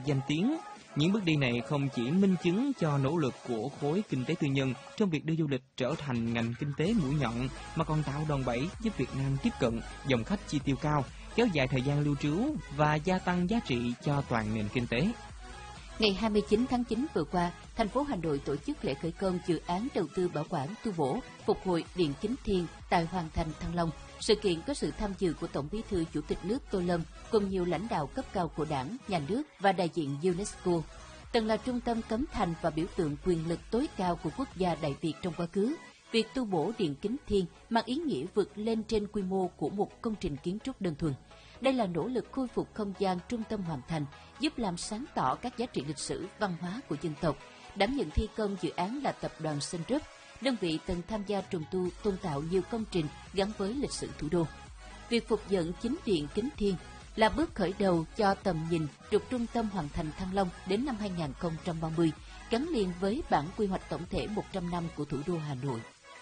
danh tiếng. Những bước đi này không chỉ minh chứng cho nỗ lực của khối kinh tế tư nhân trong việc đưa du lịch trở thành ngành kinh tế mũi nhọn, mà còn tạo đòn bẩy giúp Việt Nam tiếp cận dòng khách chi tiêu cao, kéo dài thời gian lưu trú và gia tăng giá trị cho toàn nền kinh tế. Ngày 29 tháng 9 vừa qua, thành phố Hà Nội tổ chức lễ khởi công dự án đầu tư bảo quản, tu bổ, phục hồi Điện Kính Thiên tại Hoàng Thành, Thăng Long. Sự kiện có sự tham dự của Tổng Bí thư Chủ tịch nước Tô Lâm cùng nhiều lãnh đạo cấp cao của Đảng, Nhà nước và đại diện UNESCO. Từng là trung tâm cấm thành và biểu tượng quyền lực tối cao của quốc gia Đại Việt trong quá khứ, việc tu bổ Điện Kính Thiên mang ý nghĩa vượt lên trên quy mô của một công trình kiến trúc đơn thuần. Đây là nỗ lực khôi phục không gian trung tâm Hoàng Thành, giúp làm sáng tỏ các giá trị lịch sử, văn hóa của dân tộc. Đảm nhận thi công dự án là tập đoàn Sun Group, đơn vị từng tham gia trùng tu, tôn tạo nhiều công trình gắn với lịch sử thủ đô. Việc phục dựng chính Điện Kính Thiên là bước khởi đầu cho tầm nhìn trục trung tâm Hoàng Thành Thăng Long đến năm 2030, gắn liền với bản quy hoạch tổng thể 100 năm của thủ đô Hà Nội.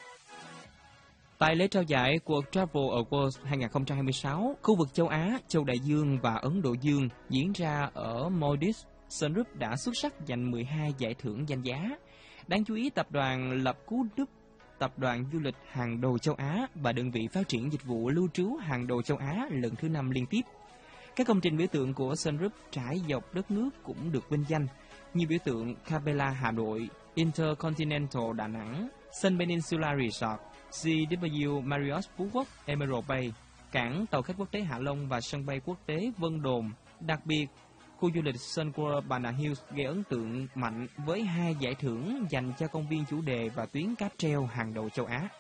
Tại lễ trao giải cuộc Travel Awards 2026, khu vực châu Á, châu Đại Dương và Ấn Độ Dương diễn ra ở Maldives, Sun Group đã xuất sắc giành 12 giải thưởng danh giá. Đáng chú ý, tập đoàn Lập Cú Đức, tập đoàn du lịch hàng đầu châu Á và đơn vị phát triển dịch vụ lưu trú hàng đầu châu Á lần thứ 5 liên tiếp. Các công trình biểu tượng của Sun Group trải dọc đất nước cũng được vinh danh, như biểu tượng Capella Hà Nội, Intercontinental Đà Nẵng, Sun Peninsula Resort, JW Marriott Phú Quốc Emerald Bay, cảng tàu khách quốc tế Hạ Long và sân bay quốc tế Vân Đồn. Đặc biệt, khu du lịch Sun World Banana Hills gây ấn tượng mạnh với 2 giải thưởng dành cho công viên chủ đề và tuyến cáp treo hàng đầu châu Á.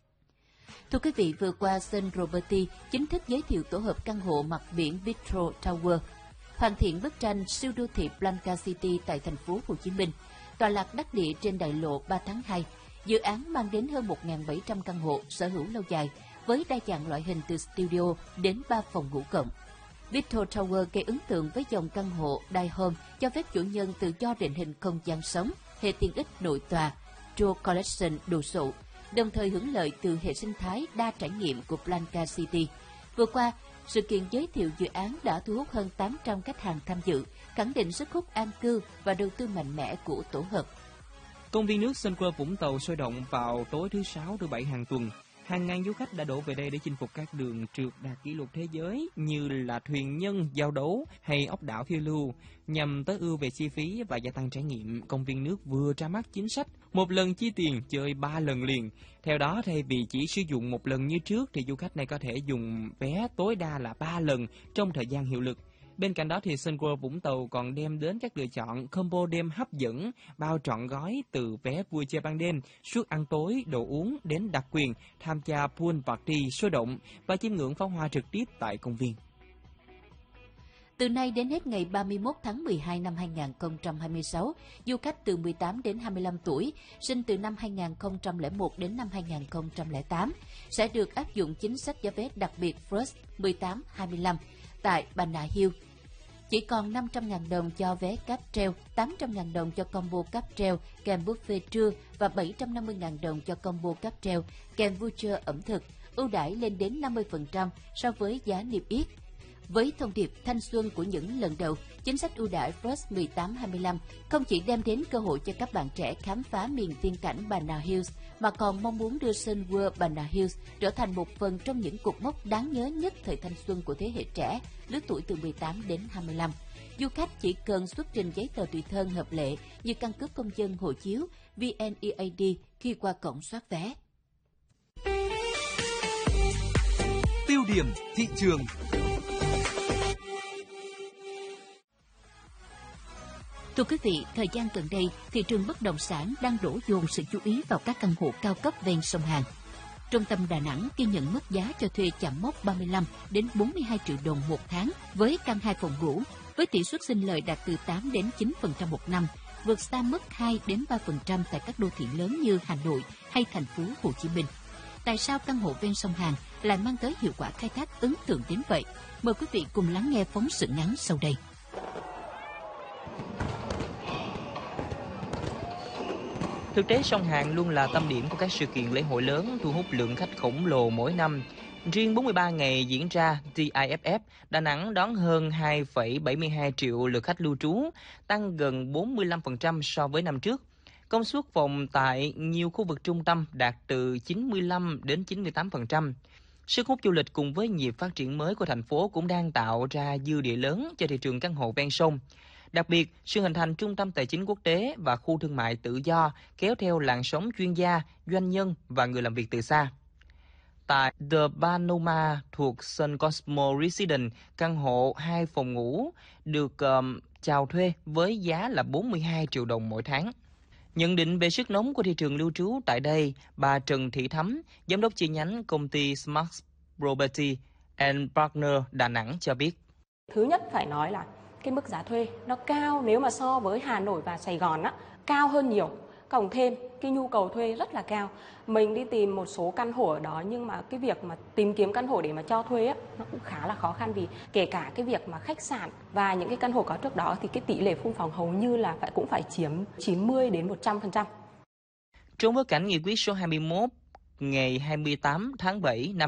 Thưa quý vị, vừa qua Sun Property chính thức giới thiệu tổ hợp căn hộ mặt biển Bistro Tower, hoàn thiện bức tranh siêu đô thị Blanca City tại thành phố Hồ Chí Minh, tọa lạc đắc địa trên đại lộ 3 tháng 2. Dự án mang đến hơn 1.700 căn hộ sở hữu lâu dài, với đa dạng loại hình từ studio đến 3 phòng ngủ cộng. Bistro Tower gây ấn tượng với dòng căn hộ Die Home, cho phép chủ nhân tự do định hình không gian sống, hệ tiện ích nội tòa, True Collection đồ sộ, đồng thời hưởng lợi từ hệ sinh thái đa trải nghiệm của Blanca City. Vừa qua, sự kiện giới thiệu dự án đã thu hút hơn 800 khách hàng tham dự, khẳng định sức hút an cư và đầu tư mạnh mẽ của tổ hợp. Công viên nước Sun World Vũng Tàu sôi động vào tối thứ 6, thứ 7 hàng tuần. Hàng ngàn du khách đã đổ về đây để chinh phục các đường trượt đạt kỷ lục thế giới như là thuyền nhân, giao đấu hay ốc đảo phiêu lưu. Nhằm tối ưu về chi phí và gia tăng trải nghiệm, công viên nước vừa ra mắt chính sách một lần chi tiền chơi 3 lần liền. Theo đó, thay vì chỉ sử dụng một lần như trước thì du khách này có thể dùng vé tối đa là 3 lần trong thời gian hiệu lực. Bên cạnh đó thì Sun World Vũng Tàu còn đem đến các lựa chọn combo đêm hấp dẫn, bao trọn gói từ vé vui chơi ban đêm, suất ăn tối, đồ uống đến đặc quyền tham gia pool party sôi động và chiêm ngưỡng pháo hoa trực tiếp tại công viên. Từ nay đến hết ngày 31 tháng 12 năm 2026, du khách từ 18 đến 25 tuổi, sinh từ năm 2001 đến năm 2008, sẽ được áp dụng chính sách giá vé đặc biệt First 18-25 tại Banana Hill. Chỉ còn 500.000 đồng cho vé cáp treo, 800.000 đồng cho combo cáp treo kèm buffet trưa và 750.000 đồng cho combo cáp treo kèm vui chơi ẩm thực, ưu đãi lên đến 50% so với giá niêm yết. Với thông điệp thanh xuân của những lần đầu, chính sách ưu đãi First 18-25 không chỉ đem đến cơ hội cho các bạn trẻ khám phá miền tiên cảnh Banana Hills, mà còn mong muốn đưa Sun World Banana Hills trở thành một phần trong những cột mốc đáng nhớ nhất thời thanh xuân của thế hệ trẻ, lứa tuổi từ 18 đến 25. Du khách chỉ cần xuất trình giấy tờ tùy thân hợp lệ như căn cước công dân, hộ chiếu, VNeID khi qua cổng soát vé. Tiêu điểm thị trường. Thưa quý vị, thời gian gần đây, thị trường bất động sản đang đổ dồn sự chú ý vào các căn hộ cao cấp ven sông Hàn. Trung tâm Đà Nẵng ghi nhận mức giá cho thuê chạm mốc 35 đến 42 triệu đồng một tháng với căn 2 phòng ngủ, với tỷ suất sinh lời đạt từ 8 đến 9% một năm, vượt xa mức 2 đến 3% tại các đô thị lớn như Hà Nội hay thành phố Hồ Chí Minh. Tại sao căn hộ ven sông Hàn lại mang tới hiệu quả khai thác ấn tượng đến vậy? Mời quý vị cùng lắng nghe phóng sự ngắn sau đây. Thực tế, sông Hàn luôn là tâm điểm của các sự kiện lễ hội lớn, thu hút lượng khách khổng lồ mỗi năm. Riêng 43 ngày diễn ra TIFF, Đà Nẵng đón hơn 2,72 triệu lượt khách lưu trú, tăng gần 45% so với năm trước. Công suất phòng tại nhiều khu vực trung tâm đạt từ 95 đến 98%. Sức hút du lịch cùng với nhịp phát triển mới của thành phố cũng đang tạo ra dư địa lớn cho thị trường căn hộ ven sông. Đặc biệt, sự hình thành trung tâm tài chính quốc tế và khu thương mại tự do kéo theo làn sóng chuyên gia, doanh nhân và người làm việc từ xa. Tại The Panorama thuộc Sun Cosmo Residence, căn hộ 2 phòng ngủ được chào thuê với giá là 42 triệu đồng mỗi tháng. Nhận định về sức nóng của thị trường lưu trú tại đây, bà Trần Thị Thắm, giám đốc chi nhánh công ty Smart Property and Partner Đà Nẵng cho biết. Thứ nhất phải nói là cái mức giá thuê nó cao, nếu mà so với Hà Nội và Sài Gòn cao hơn nhiều. Cộng thêm cái nhu cầu thuê rất là cao. Mình đi tìm một số căn hộ ở đó, nhưng mà cái việc mà tìm kiếm căn hộ để mà cho thuê nó cũng khá là khó khăn, vì kể cả cái việc mà khách sạn và những cái căn hộ có trước đó thì cái tỷ lệ full phòng hầu như là cũng phải chiếm 90 đến 100%. Trong bối cảnh nghị quyết số 21 ngày 28 tháng 7 năm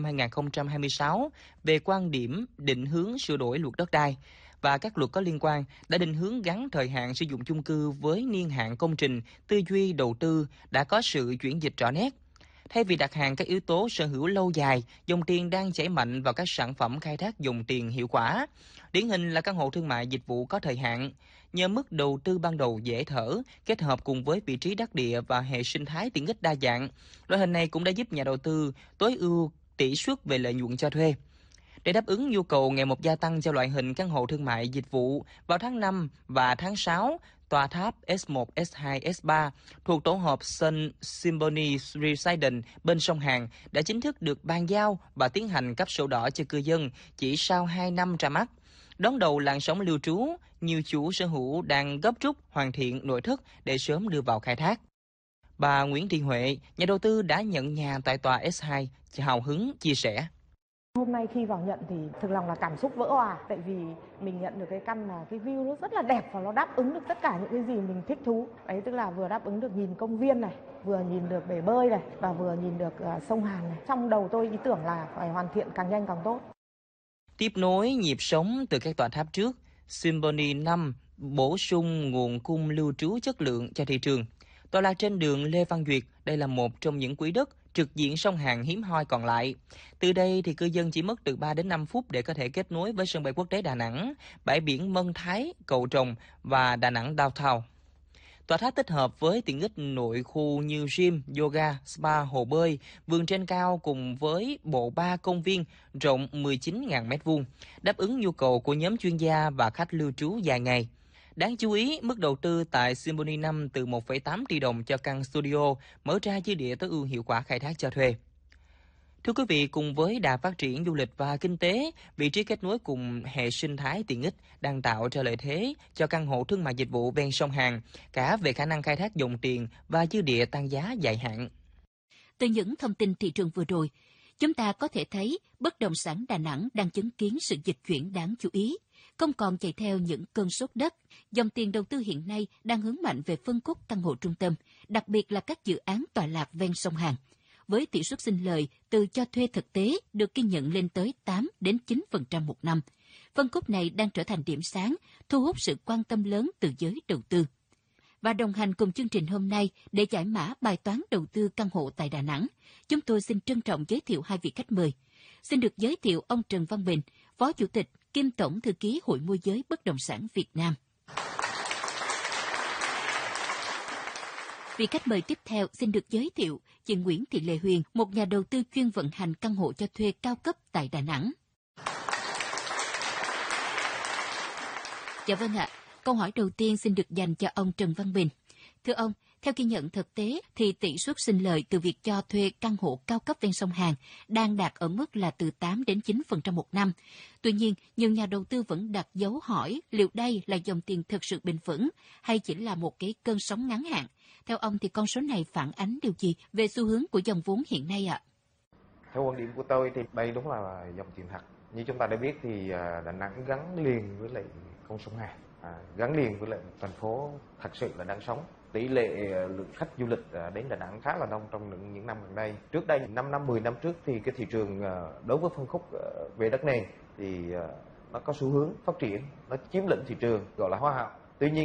2026 về quan điểm định hướng sửa đổi luật đất đai và các luật có liên quan đã định hướng gắn thời hạn sử dụng chung cư với niên hạn công trình, tư duy đầu tư đã có sự chuyển dịch rõ nét. Thay vì đặt hàng các yếu tố sở hữu lâu dài, dòng tiền đang chảy mạnh vào các sản phẩm khai thác dòng tiền hiệu quả. Điển hình là căn hộ thương mại dịch vụ có thời hạn. Nhờ mức đầu tư ban đầu dễ thở, kết hợp cùng với vị trí đắc địa và hệ sinh thái tiện ích đa dạng, loại hình này cũng đã giúp nhà đầu tư tối ưu tỷ suất về lợi nhuận cho thuê. Để đáp ứng nhu cầu ngày một gia tăng cho loại hình căn hộ thương mại dịch vụ, vào tháng 5 và tháng 6, tòa tháp S1, S2, S3 thuộc tổ hợp Sun Symphony Residence bên sông Hàn đã chính thức được bàn giao và tiến hành cấp sổ đỏ cho cư dân chỉ sau 2 năm ra mắt. Đón đầu làn sóng lưu trú, nhiều chủ sở hữu đang gấp rút hoàn thiện nội thất để sớm đưa vào khai thác. Bà Nguyễn Thị Huệ, nhà đầu tư đã nhận nhà tại tòa S2, hào hứng chia sẻ. Hôm nay khi vào nhận thì thực lòng là cảm xúc vỡ òa, tại vì mình nhận được cái căn mà cái view nó rất là đẹp và nó đáp ứng được tất cả những cái gì mình thích thú. Đấy, tức là vừa đáp ứng được nhìn công viên này, vừa nhìn được bể bơi này và vừa nhìn được sông Hàn này. Trong đầu tôi ý tưởng là phải hoàn thiện càng nhanh càng tốt. Tiếp nối nhịp sống từ các tòa tháp trước, Symphony 5 bổ sung nguồn cung lưu trú chất lượng cho thị trường. Tọa lạc trên đường Lê Văn Duyệt, đây là một trong những quỹ đất trực diện sông Hàn hiếm hoi còn lại. Từ đây thì cư dân chỉ mất từ 3 đến 5 phút để có thể kết nối với sân bay quốc tế Đà Nẵng, bãi biển Mân Thái, Cầu Trồng và Đà Nẵng Downtown. Tòa tháp tích hợp với tiện ích nội khu như gym, yoga, spa, hồ bơi, vườn trên cao cùng với bộ 3 công viên rộng 19.000 m2, đáp ứng nhu cầu của nhóm chuyên gia và khách lưu trú dài ngày. Đáng chú ý, mức đầu tư tại Symphony 5 từ 1,8 tỷ đồng cho căn studio mở ra dư địa tối ưu hiệu quả khai thác cho thuê. Thưa quý vị, cùng với đà phát triển du lịch và kinh tế, vị trí kết nối cùng hệ sinh thái tiện ích đang tạo ra lợi thế cho căn hộ thương mại dịch vụ ven sông Hàn, cả về khả năng khai thác dòng tiền và dư địa tăng giá dài hạn. Từ những thông tin thị trường vừa rồi, chúng ta có thể thấy bất động sản Đà Nẵng đang chứng kiến sự dịch chuyển đáng chú ý. Không còn chạy theo những cơn sốt đất, dòng tiền đầu tư hiện nay đang hướng mạnh về phân khúc căn hộ trung tâm, đặc biệt là các dự án tọa lạc ven sông Hàn. Với tỷ suất sinh lời từ cho thuê thực tế được ghi nhận lên tới 8 đến 9% một năm. Phân khúc này đang trở thành điểm sáng, thu hút sự quan tâm lớn từ giới đầu tư. Và đồng hành cùng chương trình hôm nay để giải mã bài toán đầu tư căn hộ tại Đà Nẵng, chúng tôi xin trân trọng giới thiệu hai vị khách mời. Xin được giới thiệu ông Trần Văn Bình, Phó Chủ tịch kiêm Tổng Thư ký Hội Môi giới Bất động sản Việt Nam. Vị khách mời tiếp theo xin được giới thiệu chị Nguyễn Thị Lệ Huyền, một nhà đầu tư chuyên vận hành căn hộ cho thuê cao cấp tại Đà Nẵng. Dạ vâng ạ. Câu hỏi đầu tiên xin được dành cho ông Trần Văn Bình. Thưa ông, theo ghi nhận thực tế thì tỷ suất sinh lời từ việc cho thuê căn hộ cao cấp ven sông Hàn đang đạt ở mức là từ 8 đến 9% một năm. Tuy nhiên, nhiều nhà đầu tư vẫn đặt dấu hỏi liệu đây là dòng tiền thực sự bền vững hay chỉ là một cái cơn sóng ngắn hạn. Theo ông thì con số này phản ánh điều gì về xu hướng của dòng vốn hiện nay ạ? Theo quan điểm của tôi thì đây đúng là dòng tiền thật. Như chúng ta đã biết thì Đà Nẵng gắn liền với lại con sông Hàn, gắn liền với lại thành phố thật sự là đang sống. Tỷ lệ lượng khách du lịch đến Đà Nẵng khá là đông trong những năm gần đây. Trước đây 5 năm 10 năm trước thì cái thị trường đối với phân khúc về đất nền thì nó có xu hướng phát triển, nó chiếm lĩnh thị trường gọi là hoa hậu. Tuy nhiên